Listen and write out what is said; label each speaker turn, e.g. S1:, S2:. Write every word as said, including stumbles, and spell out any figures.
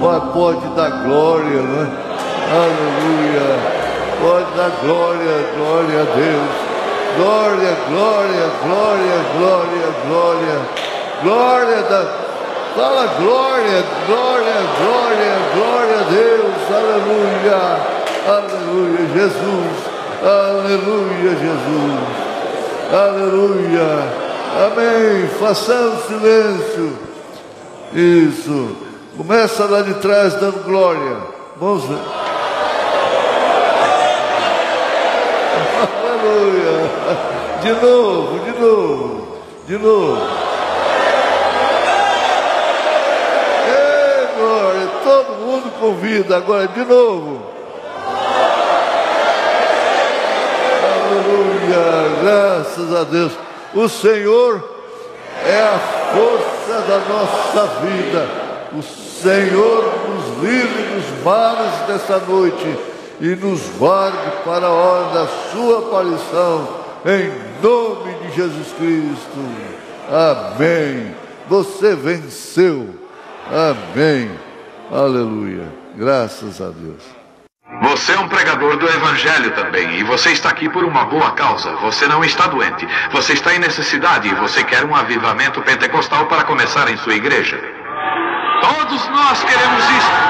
S1: Mas pode dar glória, né? Aleluia. Pode dar glória, glória a Deus. Glória, glória, glória, glória, glória. Glória da... Fala glória, glória, glória, glória a Deus. Aleluia. Aleluia, Jesus. Aleluia, Jesus. Aleluia. Amém. Façamos silêncio. Isso. Começa lá de trás dando glória. Vamos ver. Aleluia. De novo, de novo. De novo. Ei, glória. Todo mundo convida agora de novo. Aleluia. Graças a Deus. O Senhor é a força da nossa vida. O Senhor nos livre dos males desta noite e nos guarde para a hora da sua aparição, em nome de Jesus Cristo. Amém. Você venceu. Amém. Aleluia. Graças a Deus.
S2: Você é um pregador do Evangelho também, e você está aqui por uma boa causa. Você não está doente, você está em necessidade e você quer um avivamento pentecostal para começar em sua igreja. Todos nós queremos isso.